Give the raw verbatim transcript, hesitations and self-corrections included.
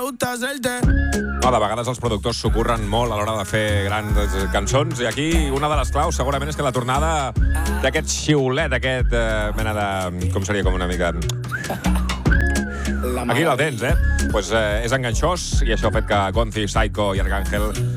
gusta hacerte. No, de vegades els productors s'ocorren molt a l'hora de fer grans cançons i aquí una de les claus segurament és que la tornada d'aquest xiulet, aquest eh, mena de... com seria com una mica... Aquí la tens, eh? Pues, eh, és enganxós i això ha fet que Gonzi, Saiko i Arcángel